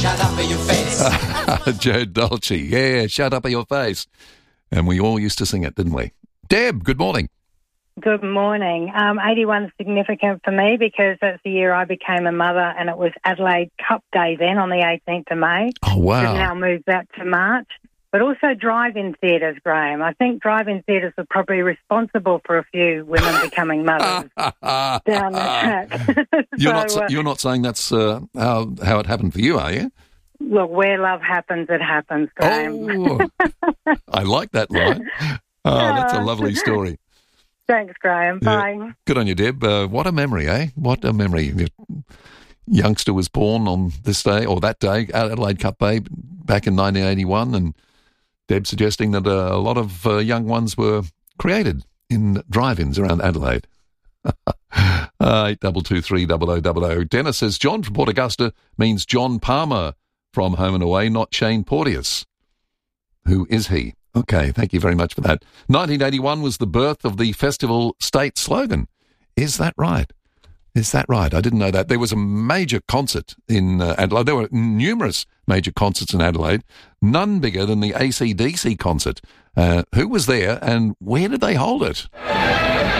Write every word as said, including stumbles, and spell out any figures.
Shut up in your face. Joe Dolce, yeah, shut up in your face. And we all used to sing it, didn't we? Deb, good morning. Good morning. Um, eighty-one is significant for me because that's the year I became a mother, and it was Adelaide Cup Day then on the eighteenth of May. Oh, wow. We've now moved that to March. But also drive-in theatres, Graham. I think drive-in theatres are probably responsible for a few women becoming mothers down the track. You're, not, so, uh, you're not saying that's uh, how, how it happened for you, are you? Look, where love happens, it happens, Graham. Oh, I like that line. Oh, that's a lovely story. Thanks, Graham. Bye. Yeah. Good on you, Deb. Uh, what a memory, eh? What a memory. Your youngster was born on this day, or that day, Adelaide Cup Day, back in nineteen eighty-one, and Deb suggesting that uh, a lot of uh, young ones were created in drive-ins around Adelaide. uh, eight double two three double oh double oh. Dennis says, John from Port Augusta means John Palmer from Home and Away, not Shane Porteous. Who is he? Okay, thank you very much for that. nineteen eighty-one was the birth of the festival state slogan. Is that right? Is that right? I didn't know that. There was a major concert in uh, Adelaide. There were numerous major concerts in Adelaide, none bigger than the A C D C concert. Uh, who was there and where did they hold it?